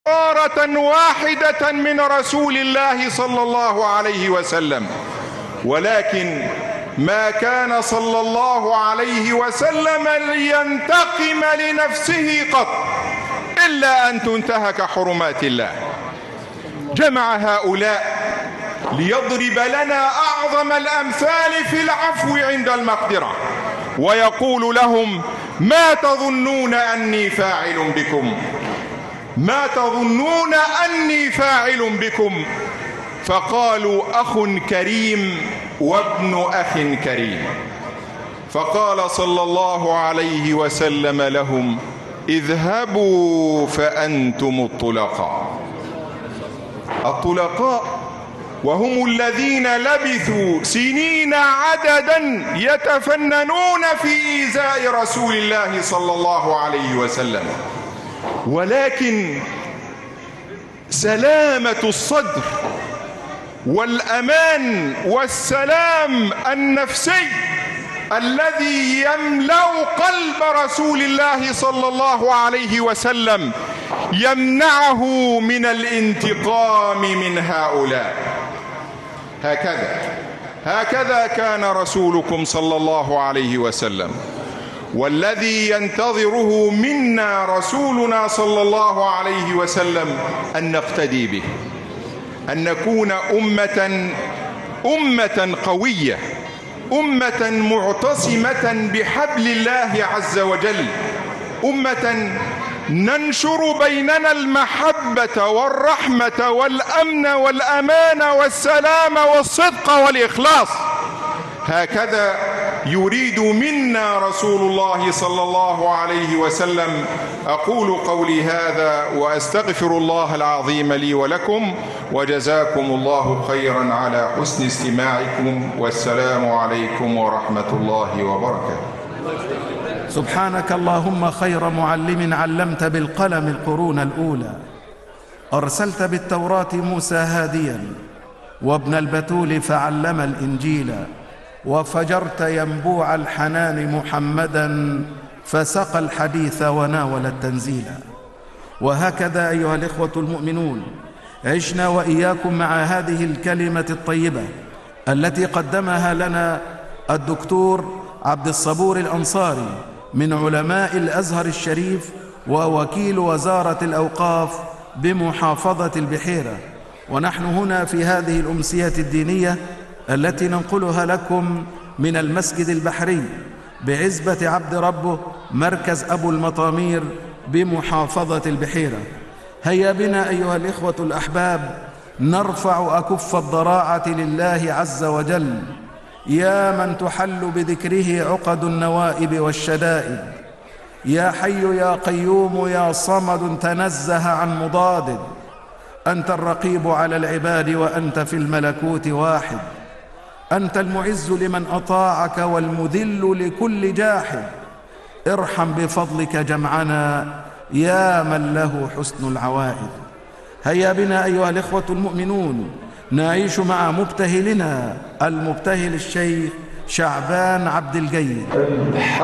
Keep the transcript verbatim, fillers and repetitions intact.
عبارة واحدة من رسول الله صلى الله عليه وسلم، ولكن ما كان صلى الله عليه وسلم لينتقم لنفسه قط إلا أن تنتهك حرمات الله. جمع هؤلاء ليضرب لنا أعظم الأمثال في العفو عند المقدرة، ويقول لهم: ما تظنون أني فاعل بكم؟ ما تظنون أني فاعل بكم؟ فقالوا: أخ كريم وابن أخ كريم. فقال صلى الله عليه وسلم لهم: اذهبوا فأنتم الطلقاء. الطلقاء وهم الذين لبثوا سنين عددا يتفننون في إيذاء رسول الله صلى الله عليه وسلم، ولكن سلامة الصدر والأمان والسلام النفسي الذي يملأ قلب رسول الله صلى الله عليه وسلم يمنعه من الانتقام من هؤلاء. هكذا هكذا كان رسولكم صلى الله عليه وسلم، والذي ينتظره منا رسولنا صلى الله عليه وسلم أن نقتدي به، أن نكون أمة أمة قوية، أمة معتصمة بحبل الله عز وجل، أمة ننشر بيننا المحبة والرحمة والأمن والأمان والسلام والصدق والإخلاص. هكذا يريد منا رسول الله صلى الله عليه وسلم. أقول قولي هذا وأستغفر الله العظيم لي ولكم، وجزاكم الله خيرا على حسن استماعكم، والسلام عليكم ورحمة الله وبركاته. سبحانك اللهم خير معلم علمت بالقلم القرون الأولى، أرسلت بالتوراة موسى هاديا، وابن البتول فعلم الإنجيل، وفجرت ينبوع الحنان محمدا فسقى الحديث وناول التنزيل. وهكذا أيها الإخوة المؤمنون عشنا وإياكم مع هذه الكلمة الطيبة التي قدمها لنا الدكتور عبد الصبور الأنصاري من علماء الأزهر الشريف ووكيل وزارة الأوقاف بمحافظة البحيرة. ونحن هنا في هذه الأمسية الدينية التي ننقلها لكم من المسجد البحري بعزبة عبد ربه مركز أبو المطامير بمحافظة البحيرة. هيا بنا أيها الإخوة الأحباب نرفع أكف الضراعة لله عز وجل، يا من تحل بذكره عقد النوائب والشدائد، يا حي يا قيوم يا صمد تنزه عن مضاد، أنت الرقيب على العباد وأنت في الملكوت واحد، أنت المعز لمن أطاعك والمذل لكل جاحد، ارحم بفضلك جمعنا يا من له حسن العوائد. هيا بنا أيها الإخوة المؤمنون نعيش مع مبتهلنا المبتهل الشيخ شعبان عبد الجيد.